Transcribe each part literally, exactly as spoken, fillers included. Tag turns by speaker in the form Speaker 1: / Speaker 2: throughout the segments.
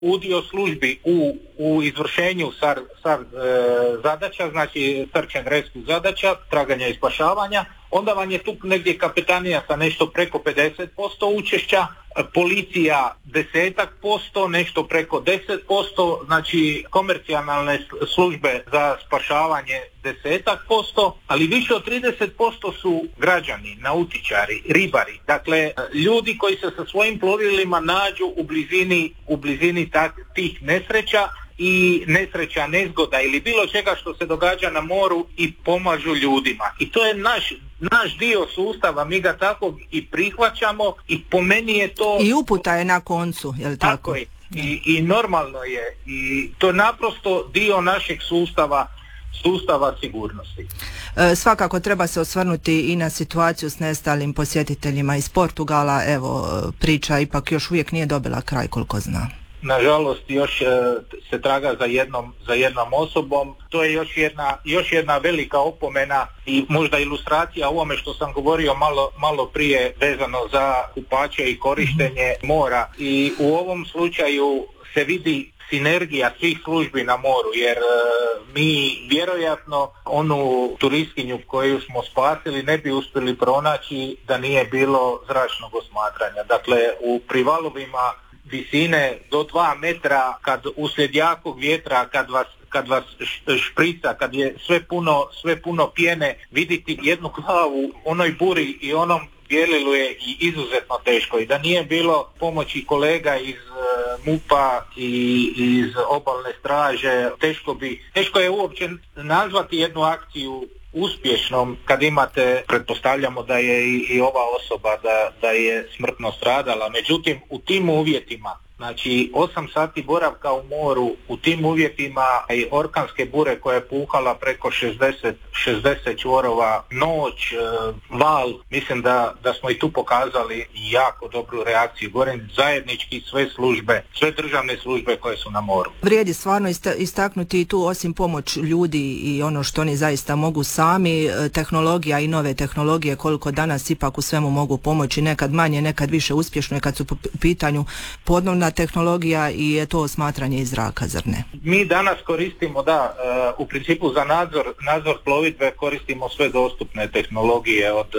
Speaker 1: udio službi u, u izvršenju SAR, SAR e, zadaća, znači search and rescue zadaća, traganja i spašavanja, onda vam je tu negdje kapetanija sa nešto preko pedeset posto učešća, policija desetak posto, nešto preko deset posto, znači komercijalne službe za spašavanje desetak posto, ali više od trideset posto su građani, nautičari, ribari, dakle ljudi koji se sa svojim plovilima nađu u blizini, u blizini tak, tih nesreća i nesreća, nezgoda ili bilo čega što se događa na moru i pomažu ljudima. I to je naš, naš dio sustava, mi ga tako i prihvaćamo i po meni je to...
Speaker 2: I uputa je na koncu, je li tako?
Speaker 1: Tako je. I, i normalno je. I to je naprosto dio našeg sustava, sustava sigurnosti.
Speaker 2: E, svakako treba se osvrnuti i na situaciju s nestalim posjetiteljima iz Portugala. Evo, priča ipak još uvijek nije dobila kraj, koliko znam.
Speaker 1: Nažalost, još e, se traga za jednom, za jednom osobom. To je još jedna, još jedna velika opomena i možda ilustracija ovome što sam govorio malo, malo prije vezano za kupače i korištenje mora. I u ovom slučaju se vidi sinergija svih službi na moru, jer e, mi vjerojatno onu turistkinju koju smo spasili ne bi uspjeli pronaći da nije bilo zračnog osmatranja. Dakle, u privalovima visine do dva metra, kad uslijed jakog vjetra, kad vas, kad vas šprica, kad je sve puno, sve puno pjene, vidjeti jednu glavu u onoj buri i onom bijelilu je i izuzetno teško. I da nije bilo pomoći kolega iz uh, MUP-a i iz obalne straže, teško bi, teško je uopće nazvati jednu akciju uspješnom kad imate, pretpostavljamo da je i, i ova osoba da, da je smrtno stradala. Međutim, u tim uvjetima, znači osam sati boravka u moru, u tim uvjetima i orkanske bure koja je puhala preko šezdeset, šezdeset čvorova, noć, e, val, mislim da, da smo i tu pokazali jako dobru reakciju. Govorim zajednički sve službe, sve državne službe koje su na moru.
Speaker 2: Vrijedi stvarno istaknuti tu, osim pomoć ljudi i ono što oni zaista mogu sami, tehnologija i nove tehnologije koliko danas ipak u svemu mogu pomoći, nekad manje, nekad više uspješno kad su po pitanju podnovna tehnologija i je to osmatranje iz zraka, zar ne?
Speaker 1: Mi danas koristimo, da, u principu za nadzor, nadzor plovidbe koristimo sve dostupne tehnologije od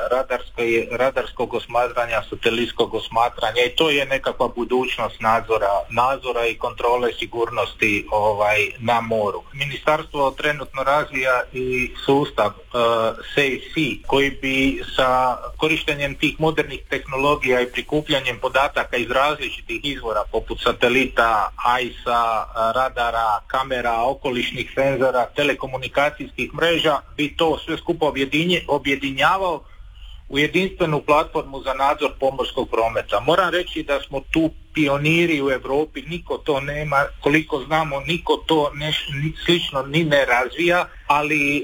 Speaker 1: radarskog osmatranja, satelitskog osmatranja i to je nekakva budućnost nadzora, nadzora i kontrole sigurnosti ovaj, na moru. Ministarstvo trenutno razvija i sustav uh, SafeSea koji bi sa korištenjem tih modernih tehnologija i prikupljanjem podataka iz različitih izvora poput satelita, A I S-a, radara, kamera, okolišnih senzora, telekomunikacijskih mreža bi to sve skupo objedinje, objedinjavao u jedinstvenu platformu za nadzor pomorskog prometa. Moram reći da smo tu pioniri u Europi, niko to nema, koliko znamo, niko to neš, ni, slično ni ne razvija, ali e,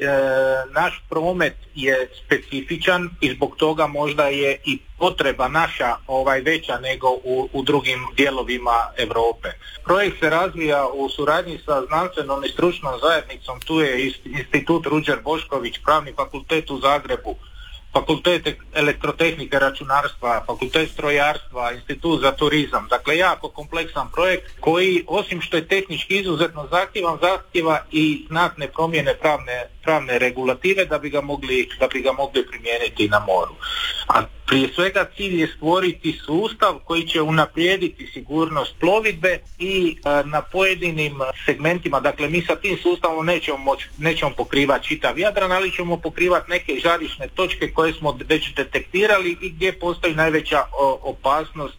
Speaker 1: naš promet je specifičan i zbog toga možda je i potreba naša ovaj veća nego u, u drugim dijelovima Europe. Projekt se razvija u suradnji sa znanstvenom i stručnom zajednicom, tu je Institut Ruđer Bošković, Pravni fakultet u Zagrebu, Fakultet elektrotehnike, računarstva, Fakultet strojarstva, Institut za turizam. Dakle, jako kompleksan projekt koji, osim što je tehnički izuzetno zahtjevan, zahtjeva i znatne promjene pravne, pravne regulative da bi ga mogli, da bi ga mogli primijeniti na moru. A prije svega cilj je stvoriti sustav koji će unaprijediti sigurnost plovidbe i a, na pojedinim segmentima, dakle mi sa tim sustavom nećemo, moć, nećemo pokrivati čitav Jadran, ali ćemo pokrivati neke žarišne točke koje smo već detektirali i gdje postoji najveća o, opasnost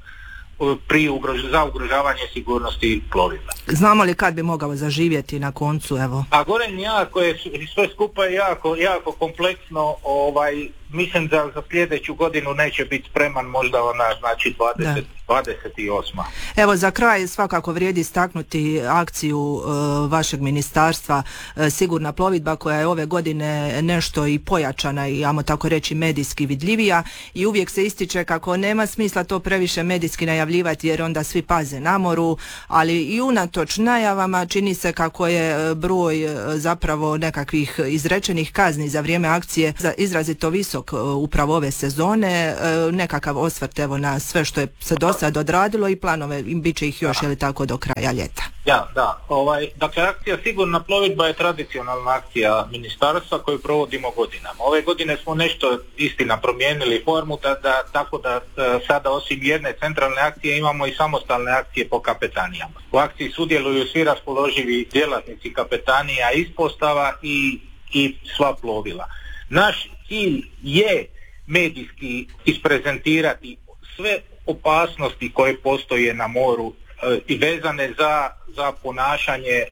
Speaker 1: pri ugrož, za ugrožavanje sigurnosti plovidbe.
Speaker 2: Znamo li kad bi mogao zaživjeti na koncu, evo?
Speaker 1: A govorim jako je, sve skupa je jako, jako kompleksno, ovaj, mislim da za sljedeću godinu neće biti spreman, možda ona znači dvadeset, dvadeset osma.
Speaker 2: Evo, za kraj svakako vrijedi istaknuti akciju uh, vašeg ministarstva uh, Sigurna plovidba, koja je ove godine nešto i pojačana i, ajmo tako reći, medijski vidljivija i uvijek se ističe kako nema smisla to previše medijski najavljivati jer onda svi paze na moru, ali i unatoč najavama čini se kako je broj uh, zapravo nekakvih izrečenih kazni za vrijeme akcije za izrazito visok visok upravo ove sezone. Nekakav osvrt evo na sve što je se do sad odradilo i planove, bit će ih još, je li tako, do kraja ljeta.
Speaker 1: Ja, da. Ovaj, dakle, akcija Sigurna plovidba je tradicionalna akcija ministarstva koju provodimo godinama. Ove godine smo nešto, istina, promijenili formu, da, da, tako da sada osim jedne centralne akcije imamo i samostalne akcije po kapetanijama. U akciji sudjeluju svi raspoloživi djelatnici kapetanija, ispostava i, i sva plovila. Naš cilj je medijski isprezentirati sve opasnosti koje postoje na moru i vezane za, za ponašanje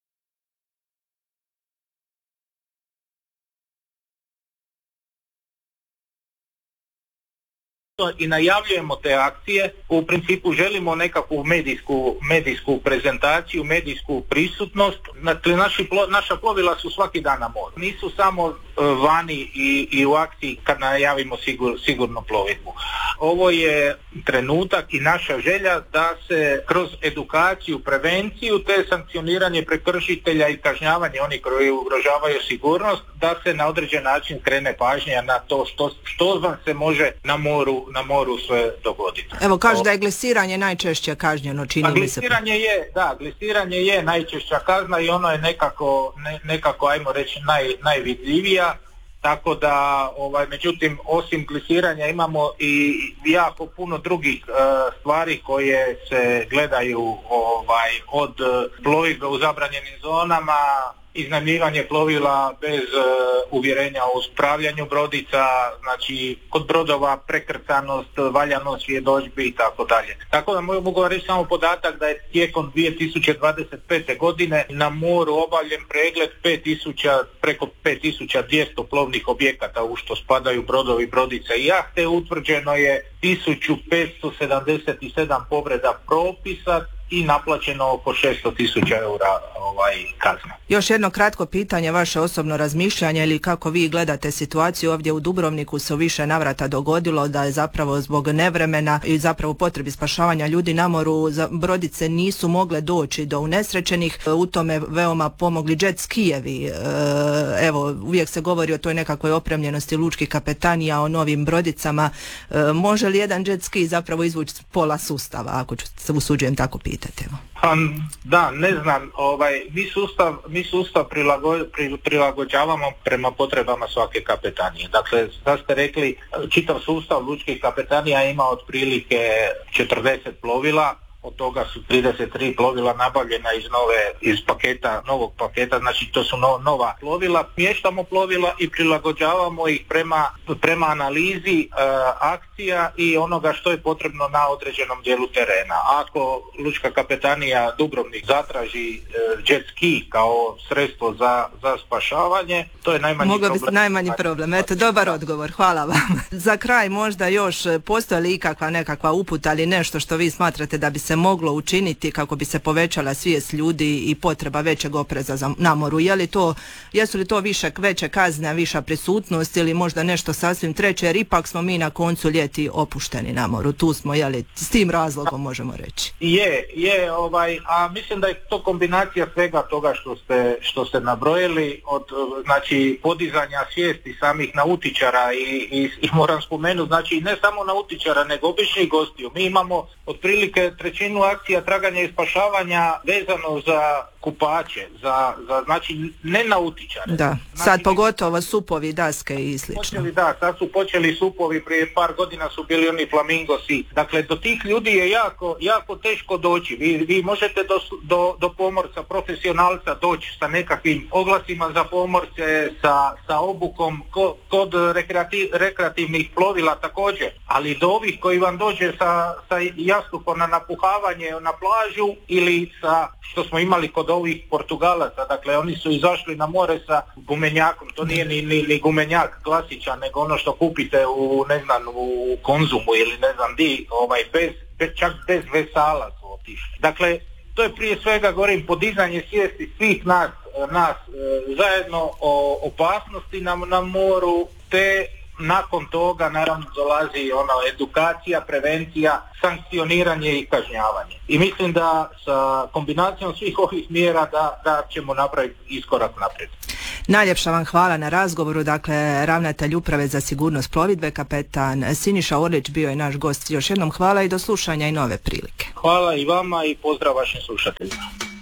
Speaker 1: i najavljujemo te akcije. U principu želimo nekakvu medijsku, medijsku prezentaciju, medijsku prisutnost. Dakle, naši plo, naša plovila su svaki dan na moru. Nisu samo uh, vani i, i u akciji kad najavimo sigur, sigurnu plovidbu. Ovo je trenutak i naša želja da se kroz edukaciju, prevenciju te sankcioniranje prekršitelja i kažnjavanje onih koji ugrožavaju sigurnost, da se na određen način krene pažnja na to što, što vam se može na moru na moru sve dogoditi.
Speaker 2: Evo, kaže da je glesiranje najčešće kažnjeno, čini mi se.
Speaker 1: Glesiranje je, da, glesiranje je najčešća kazna i ono je nekako, ne, nekako ajmo reći, naj, najvidljivija, tako da, ovaj, međutim, osim glesiranja imamo i jako puno drugih uh, stvari koje se gledaju, ovaj, od plovidbe u zabranjenim zonama, iznajmljivanje plovila bez uh, uvjerenja o upravljanju brodica, znači kod brodova prekrcanost, valjanost svjedodžbi i tako dalje. Tako da mogu reći samo podatak da je tijekom dvije tisuće dvadeset pete. godine na moru obavljen pregled pet tisuća, preko pet tisuća dvjesto plovnih objekata u što spadaju brodovi, brodice i jahte. Utvrđeno je tisuću petsto sedamdeset sedam povreda propisa i naplaćeno oko šesto tisuća eura ovaj, kazna.
Speaker 2: Još jedno kratko pitanje, vaše osobno razmišljanje ili kako vi gledate situaciju ovdje u Dubrovniku. Se u više navrata dogodilo da je zapravo zbog nevremena i zapravo potrebi spašavanja ljudi na moru brodice nisu mogle doći do unesrećenih. U tome veoma pomogli jet skijevi. Evo, uvijek se govori o toj nekakvoj opremljenosti lučkih kapetanija, o novim brodicama. Može li jedan jet ski zapravo izvući pola sustava, ako ću se usuđujem tako pitati?
Speaker 1: Pa, da, ne znam, ovaj, mi sustav, mi sustav prilago, pri, prilagođavamo prema potrebama svake kapetanije. Dakle, da ste rekli, čitav sustav lučkih kapetanija ima otprilike četrdeset plovila, od toga su trideset tri plovila nabavljena iz nove, iz paketa, novog paketa, znači to su no, nova plovila. Mještamo plovila i prilagođavamo ih prema, prema analizi e, akcija i onoga što je potrebno na određenom dijelu terena. Ako lučka kapetanija Dubrovnik zatraži e, jet ski kao sredstvo za, za spašavanje, to je najmanji
Speaker 2: Moglo
Speaker 1: problem.
Speaker 2: Moglo bi najmanji problem. Eto, dobar odgovor. Hvala vam. Za kraj možda još, postoji li ikakva nekakva uputa ali nešto što vi smatrate da bi se moglo učiniti kako bi se povećala svijest ljudi i potreba većeg opreza za, na moru? Je li to, jesu li to više, veće kazne, viša prisutnost ili možda nešto sasvim treće, jer ipak smo mi na koncu ljeti opušteni na moru. Tu smo, je li, s tim razlogom možemo reći.
Speaker 1: Je, je, ovaj, a mislim da je to kombinacija svega toga što ste, što ste nabrojili, od znači podizanja svijesti samih nautičara i, i, i moram spomenuti, znači ne samo nautičara nego običnih gostiju. Mi imamo otprilike trećinu akcija traganja i spašavanja vezano za kupače, za, za znači ne nautičare.
Speaker 2: Da, sad
Speaker 1: znači,
Speaker 2: pogotovo supovi, daske i slično.
Speaker 1: Počeli, da, sad su počeli supovi, prije par godina su bili oni flamingosi. Dakle, do tih ljudi je jako, jako teško doći. Vi, vi možete do, do, do pomorca, profesionalca doći sa nekakvim oglasima za pomorce, sa, sa obukom, ko, kod rekreativ, rekreativnih plovila također. Ali do ovih koji vam dođe sa, sa jastupom na napuhavanje na plažu ili sa, što smo imali kod ovih Portugalaca, dakle oni su izašli na more sa gumenjakom, to nije ni, ni, ni gumenjak klasičan, nego ono što kupite u, ne znam, u Konzumu ili ne znam di, ovaj, bez, bez, čak bez vesala su otišli. Dakle, to je prije svega, govorim, podizanje svijesti svih nas, nas e, zajedno o opasnosti na, na moru, te nakon toga naravno dolazi ona edukacija, prevencija, sankcioniranje i kažnjavanje. I mislim da sa kombinacijom svih ovih mjera da, da ćemo napraviti iskorak naprijed.
Speaker 2: Najljepša vam hvala na razgovoru. Dakle, ravnatelj Uprave za sigurnost plovidbe, kapetan Siniša Orlić bio je naš gost. Još jednom hvala i do slušanja i nove prilike.
Speaker 1: Hvala i vama i pozdrav vašim slušateljima.